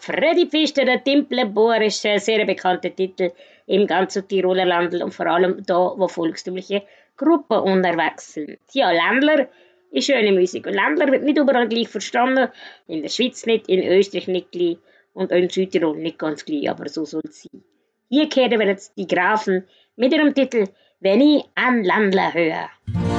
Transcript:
Freddy Pfister, der Timpelbohr, ist ein sehr bekannter Titel im ganzen Tiroler Landl und vor allem da, wo volkstümliche Gruppen unterwegs sind. Ja, Ländler ist schöne Musik und Ländler wird nicht überall gleich verstanden. In der Schweiz nicht, in Österreich nicht gleich und auch in Südtirol nicht ganz gleich, aber so soll es sein. Hier kehren wir jetzt die Grafen mit ihrem Titel Wenn ich an Ländler höre.